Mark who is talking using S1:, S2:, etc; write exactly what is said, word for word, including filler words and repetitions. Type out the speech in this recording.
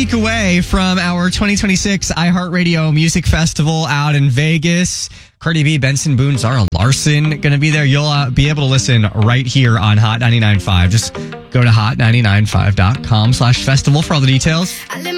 S1: week away from our twenty twenty-six iHeartRadio Music Festival out in Vegas. Cardi B, Benson Boone, Zara Larson going to be there. You'll uh, be able to listen right here on Hot ninety-nine point five. Just go to hot ninety-nine point five dot com slash festival for all the details.